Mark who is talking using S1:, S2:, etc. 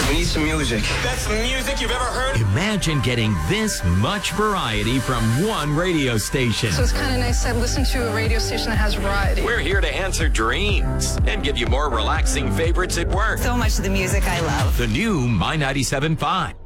S1: We need some music.
S2: Best music you've ever heard?
S3: Imagine getting this much variety from one radio station.
S4: So it's kind of nice to listen to a radio station that has variety.
S3: We're here to answer dreams and give you more relaxing favorites at work.
S5: So much of the music I love.
S3: The new My 97.5.